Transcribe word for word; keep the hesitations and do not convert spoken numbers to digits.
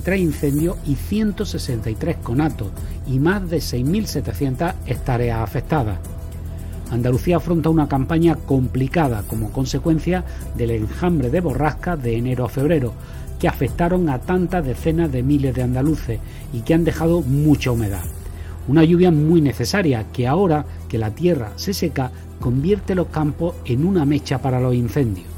tres incendios y ciento sesenta y tres conatos y más de seis mil setecientas hectáreas afectadas. Andalucía afronta una campaña complicada como consecuencia del enjambre de borrascas de enero a febrero, que afectaron a tantas decenas de miles de andaluces y que han dejado mucha humedad. Una lluvia muy necesaria que ahora que la tierra se seca convierte los campos en una mecha para los incendios.